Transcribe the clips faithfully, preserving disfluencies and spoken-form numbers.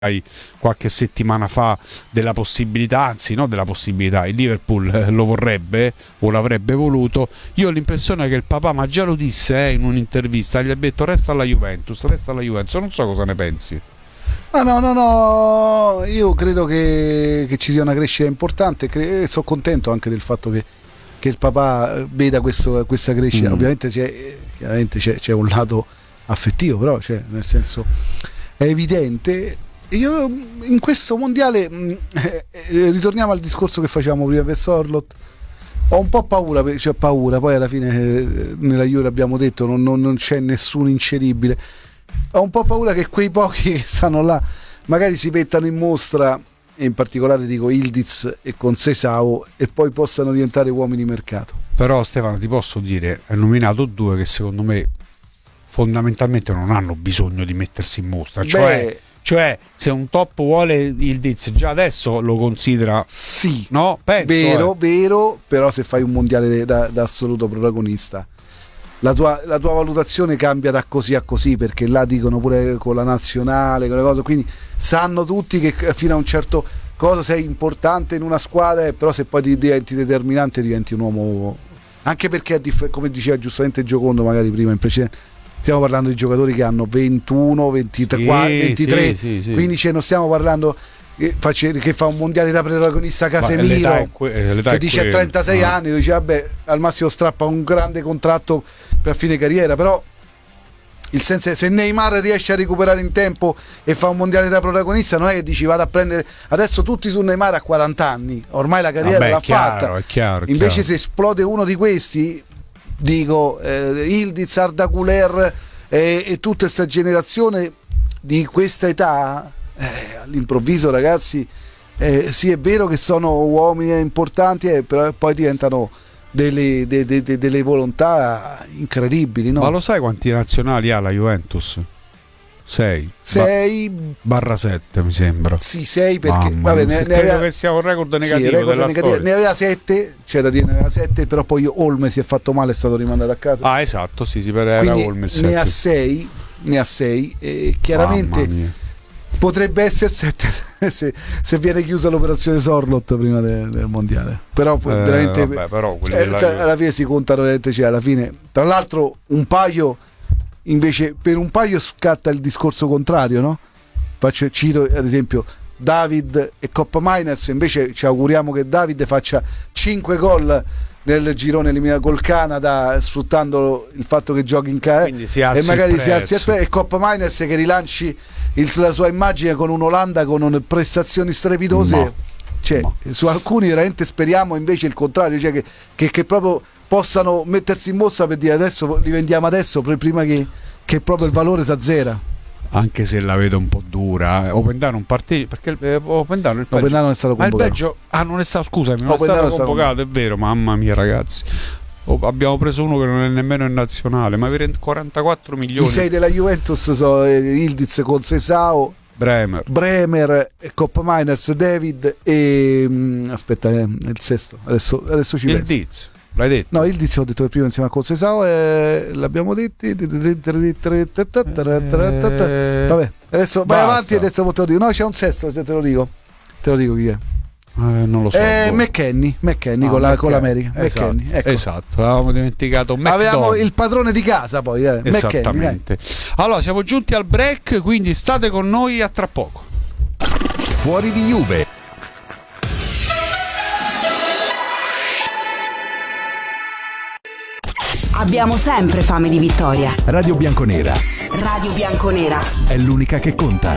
qualche settimana fa della possibilità, anzi no della possibilità, il Liverpool lo vorrebbe o l'avrebbe voluto. Io ho l'impressione che il papà, ma già lo disse eh, in un'intervista, gli ha detto resta alla Juventus, resta alla Juventus, non so cosa ne pensi. Ah, no, no, no, io credo che, che ci sia una crescita importante e sono contento anche del fatto che, che il papà veda questo, questa crescita. Mm. Ovviamente c'è, chiaramente c'è, c'è un lato affettivo, però cioè, nel senso è evidente. Io in questo mondiale eh, ritorniamo al discorso che facevamo prima per Sorloth. Ho un po' paura, cioè paura, poi alla fine eh, nella Juve abbiamo detto non, non, non c'è nessun inceribile. Ho un po' paura che quei pochi che stanno là magari si mettano in mostra, e in particolare dico Ildiz e Conceição, e poi possano diventare uomini di mercato. Però Stefano ti posso dire, hai nominato due che secondo me fondamentalmente non hanno bisogno di mettersi in mostra. Beh, cioè, cioè se un top vuole Ildiz già adesso lo considera, sì, no? Penso, vero, eh. vero, però se fai un mondiale da, da assoluto protagonista La tua, la tua valutazione cambia da così a così, perché là dicono pure con la nazionale, con le cose, quindi sanno tutti che fino a un certo cosa sei importante in una squadra, però se poi diventi determinante diventi un uomo, anche perché dif- come diceva giustamente Giocondo magari prima in precedente, stiamo parlando di giocatori che hanno ventuno, ventitré, sì, ventitré, sì, sì, sì. Quindi cioè, non stiamo parlando che fa un mondiale da protagonista Casemiro que- che dice a trentasei no. anni, dice vabbè al massimo strappa un grande contratto per fine carriera, però il senso è, se Neymar riesce a recuperare in tempo e fa un mondiale da protagonista, non è che dici vado a prendere adesso tutti su Neymar a quaranta anni, ormai la carriera vabbè, l'ha è chiaro, fatta, è chiaro, è invece chiaro. Se esplode uno di questi, dico eh, Ildiz, Arda Güler eh, e tutta questa generazione di questa età, Eh, all'improvviso ragazzi eh, sì è vero che sono uomini importanti eh, però poi diventano delle, de, de, de, delle volontà incredibili, no? Ma lo sai quanti nazionali ha la Juventus? sei sei barra sette mi sembra. Sì, sei perché Mamma, vabbè, ne, ne credo aveva, che sia un record negativo, sì, record della negativo. storia. Ne aveva sette, c'è da dire ne aveva sette, però poi Olme si è fatto male, è stato rimandato a casa. Ah esatto, sì, si era Olme il ne ha sei ne ha sei e chiaramente potrebbe essere sette se, se viene chiusa l'operazione Sorloth prima de, del mondiale, però eh, veramente vabbè, però eh, tra, alla fine si contano veramente, cioè alla fine tra l'altro un paio invece per un paio scatta il discorso contrario, no? Faccio, cito ad esempio David e Coppa Miners, invece ci auguriamo che David faccia cinque gol nel girone eliminato col Canada, sfruttando il fatto che giochi in casa e magari si alzi il prezzo, e Coppa Miners che rilanci il, la sua immagine con un'Olanda con prestazioni strepitose, no. Cioè, no. Su alcuni veramente speriamo invece il contrario, cioè che, che, che proprio possano mettersi in mostra per dire adesso li vendiamo adesso prima che, che proprio il valore si azzera. Anche se la vedo un po' dura, eh. Opendano un partito perché eh, Opendano il Belgio, Opendano non è stato convocato. Ma il Belgio ah non è stato, scusami, non Opendano è stato convocato, è, stato... è vero, mamma mia ragazzi. Oh, abbiamo preso uno che non è nemmeno in nazionale, ma avere quarantaquattro milioni. I sei della Juventus sono eh, Ildiz, Conceição, Bremer, Bremer, Coppa Miners, David e mh, aspetta, eh, il sesto. Adesso, adesso ci penso. Ildiz. L'hai detto? No, il Diz ho detto prima insieme a Conceição eh, l'abbiamo detto. Vabbè, adesso vai avanti e adesso te lo dico. No, c'è un sesto, se te lo dico. Te lo dico chi è. Eh, non lo so. Eh, McKennie, McKennie ah, con, la, con l'America. Esatto, McKennie, ecco. Esatto, avevamo dimenticato McDonald. Avevamo il padrone di casa poi, eh. Esattamente. Allora, siamo giunti al break, quindi state con noi, a tra poco. Fuori di Juve. Abbiamo sempre fame di vittoria. Radio Bianconera. Radio Bianconera. È l'unica che conta.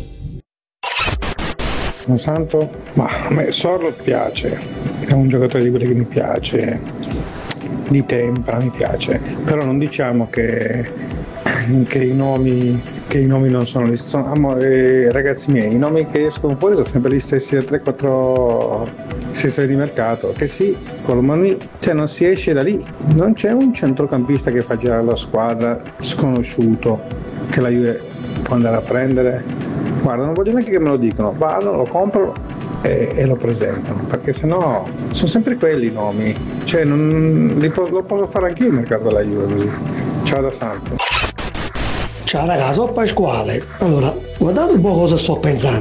Un santo? Ma a me Sorloth piace. È un giocatore di quelli che mi piace. Di tempra, mi piace. Però non diciamo che, che i nomi che i nomi non sono gli sono, eh, ragazzi miei, i nomi che escono fuori sono sempre gli stessi tre quattro stessi di mercato, che sì, Colomani, cioè non si esce da lì, non c'è un centrocampista che fa girare la squadra sconosciuto che la Juve può andare a prendere. Guarda, non voglio neanche che me lo dicono, vado, lo compro e, e lo presentano, perché sennò sono sempre quelli i nomi, cioè non, li po- lo posso fare anch'io il mercato della Juve così. Ciao da Santo. Ciao ragazzi, sono Pasquale. Allora, guardate un po' cosa sto pensando.